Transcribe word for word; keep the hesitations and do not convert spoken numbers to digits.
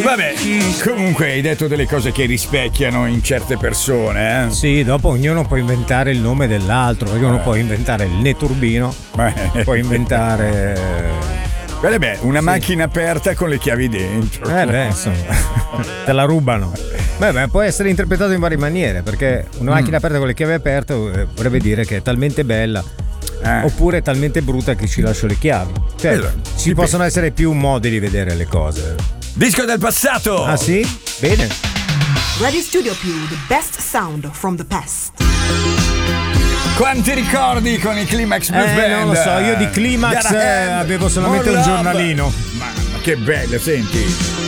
Vabbè, comunque hai detto delle cose che rispecchiano in certe persone, eh? Sì, dopo ognuno può inventare il nome dell'altro, ognuno eh. può inventare il neturbino, eh. può inventare... Beh, beh, una sì. macchina aperta con le chiavi dentro. Eh beh, insomma, te la rubano. Beh, beh, può essere interpretato in varie maniere, perché una macchina mm. aperta con le chiavi aperte eh, vorrebbe dire che è talmente bella eh. oppure talmente brutta che ci lascio le chiavi. Cioè, esatto. ci Dipende. Possono essere più modi di vedere le cose. Disco del passato! Ah sì? Bene. Radio Studio Più, the best sound from the past. Quanti ricordi con i Climax Blues eh, Band? Non lo so, io di Climax eh, avevo solamente un giornalino. Mamma, che bello, senti.